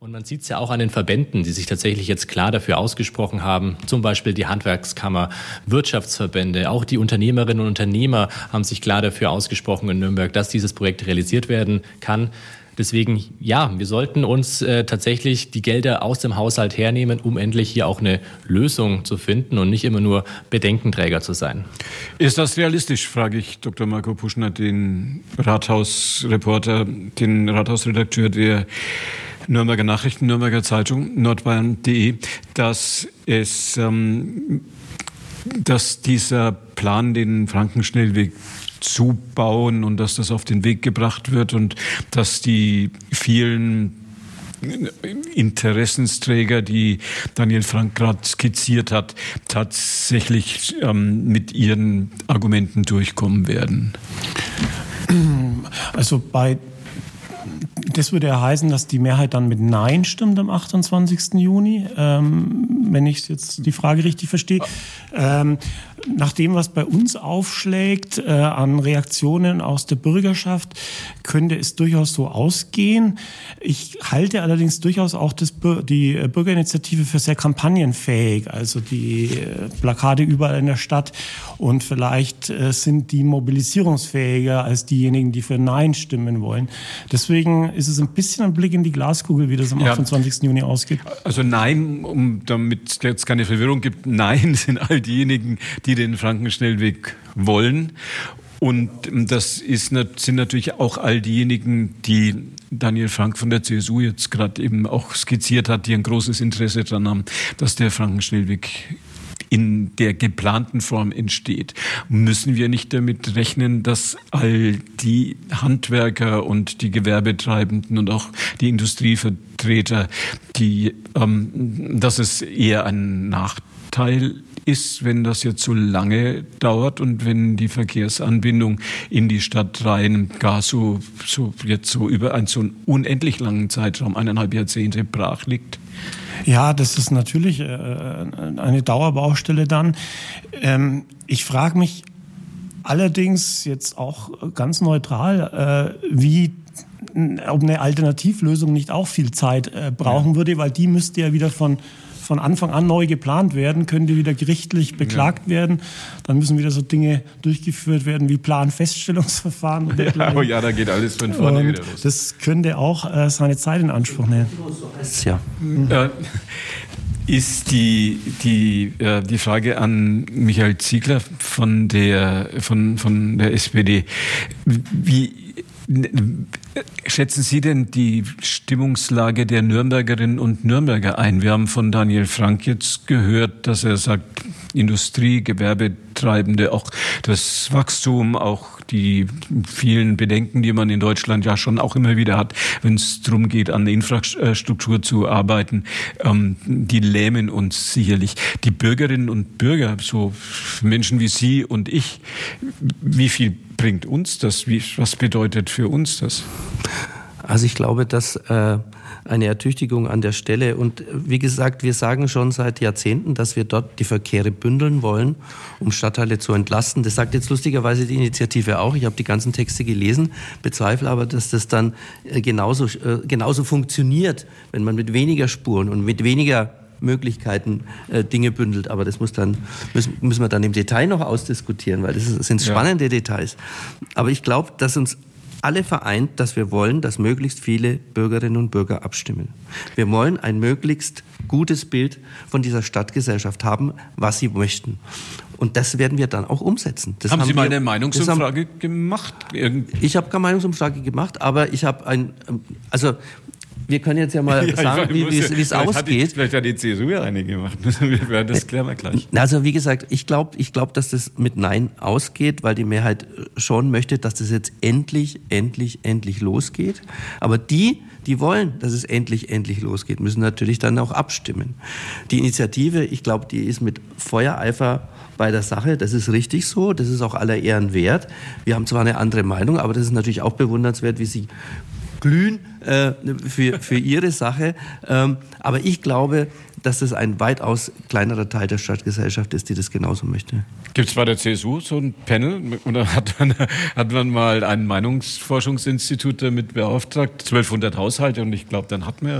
Und man sieht es ja auch an den Verbänden, die sich tatsächlich jetzt klar dafür ausgesprochen haben. Zum Beispiel die Handwerkskammer, Wirtschaftsverbände, auch die Unternehmerinnen und Unternehmer haben sich klar dafür ausgesprochen in Nürnberg, dass dieses Projekt realisiert werden kann. Deswegen, ja, wir sollten uns tatsächlich die Gelder aus dem Haushalt hernehmen, um endlich hier auch eine Lösung zu finden und nicht immer nur Bedenkenträger zu sein. Ist das realistisch, frage ich Dr. Marco Puschner, den Rathausreporter, den Rathausredakteur der Nürnberger Nachrichten, Nürnberger Zeitung, nordbayern.de, dass dieser Plan, den Frankenschnellweg zubauen und dass das auf den Weg gebracht wird und dass die vielen Interessensträger, die Daniel Frank gerade skizziert hat, tatsächlich mit ihren Argumenten durchkommen werden? Also das würde ja heißen, dass die Mehrheit dann mit Nein stimmt am 28. Juni, wenn ich jetzt die Frage richtig verstehe. Nach dem, was bei uns aufschlägt an Reaktionen aus der Bürgerschaft, könnte es durchaus so ausgehen. Ich halte allerdings durchaus auch die Bürgerinitiative für sehr kampagnenfähig, also die Plakate überall in der Stadt, und vielleicht sind die mobilisierungsfähiger als diejenigen, die für Nein stimmen wollen. Deswegen ist es ein bisschen ein Blick in die Glaskugel, wie das am 28. Juni ausgeht. Also Nein, damit es jetzt keine Verwirrung gibt, Nein sind all diejenigen, die den Frankenschnellweg wollen. Und das sind natürlich auch all diejenigen, die Daniel Frank von der CSU jetzt gerade eben auch skizziert hat, die ein großes Interesse daran haben, dass der Frankenschnellweg in der geplanten Form entsteht. Müssen wir nicht damit rechnen, dass all die Handwerker und die Gewerbetreibenden und auch die Industrievertreter, dass es eher ein Nachteil ist, wenn das jetzt so lange dauert und wenn die Verkehrsanbindung in die Stadt rein gar so über einen so unendlich langen Zeitraum, 1,5 Jahrzehnte, brach liegt? Ja, das ist natürlich eine Dauerbaustelle dann. Ich frage mich allerdings jetzt auch ganz neutral, ob eine Alternativlösung nicht auch viel Zeit brauchen würde, weil die müsste ja wieder von Anfang an neu geplant werden, könnte wieder gerichtlich beklagt werden. Dann müssen wieder so Dinge durchgeführt werden wie Planfeststellungsverfahren. Oh ja, da geht alles von vorne wieder los. Das könnte auch seine Zeit in Anspruch nehmen. Ja. Ist die Frage an Michael Ziegler von der SPD. Wie schätzen Sie denn die Stimmungslage der Nürnbergerinnen und Nürnberger ein? Wir haben von Daniel Frank jetzt gehört, dass er sagt, Industrie, Gewerbetreibende, auch das Wachstum, auch die vielen Bedenken, die man in Deutschland ja schon auch immer wieder hat, wenn es darum geht, an der Infrastruktur zu arbeiten, die lähmen uns sicherlich. Die Bürgerinnen und Bürger, so Menschen wie Sie und ich, wie viel bringt uns das? Was bedeutet für uns das? Also ich glaube, dass eine Ertüchtigung an der Stelle, und wie gesagt, wir sagen schon seit Jahrzehnten, dass wir dort die Verkehre bündeln wollen, um Stadtteile zu entlasten. Das sagt jetzt lustigerweise die Initiative auch. Ich habe die ganzen Texte gelesen, bezweifle aber, dass das dann genauso funktioniert, wenn man mit weniger Spuren und mit weniger Möglichkeiten Dinge bündelt, aber das müssen wir dann im Detail noch ausdiskutieren, weil das sind spannende Details. Aber ich glaube, dass uns alle vereint, dass wir wollen, dass möglichst viele Bürgerinnen und Bürger abstimmen. Wir wollen ein möglichst gutes Bild von dieser Stadtgesellschaft haben, was sie möchten. Und das werden wir dann auch umsetzen. Haben Sie mal eine Meinungsumfrage gemacht? Ich habe keine Meinungsumfrage gemacht, aber ich habe wir können jetzt ja mal sagen, wie es ausgeht. Vielleicht hat die CSU ja eine gemacht. Das klären wir gleich. Also wie gesagt, ich glaube, dass das mit Nein ausgeht, weil die Mehrheit schon möchte, dass das jetzt endlich losgeht. Aber die wollen, dass es endlich losgeht, müssen natürlich dann auch abstimmen. Die Initiative, ich glaube, die ist mit Feuereifer bei der Sache. Das ist richtig so. Das ist auch aller Ehren wert. Wir haben zwar eine andere Meinung, aber das ist natürlich auch bewundernswert, wie sie glühen für ihre Sache. Aber ich glaube, dass das ein weitaus kleinerer Teil der Stadtgesellschaft ist, die das genauso möchte. Gibt es bei der CSU so ein Panel? Oder hat man mal ein Meinungsforschungsinstitut damit beauftragt? 1200 Haushalte, und ich glaube, dann hat man